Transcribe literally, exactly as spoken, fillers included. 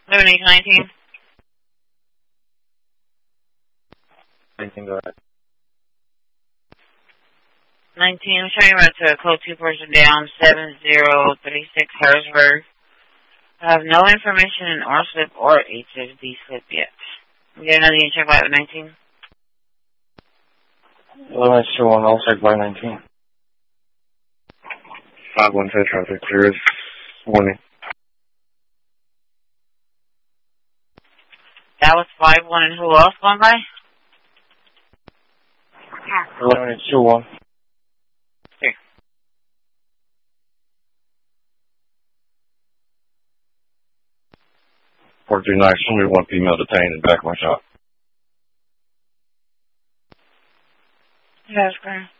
eleven eight nineteen. nineteen, go ahead. nineteen, I'm showing you right to a code two person down, seven zero three six Harrisburg. I have no information in R slip or H S D slip yet. We get another unit check light with nineteen. eleven two one, I'll check by nineteen. five one two traffic clears. Warning. That was five one and who else going by? eleven two one. Here. four three nine, show me one female detained in back of my shop. That's correct.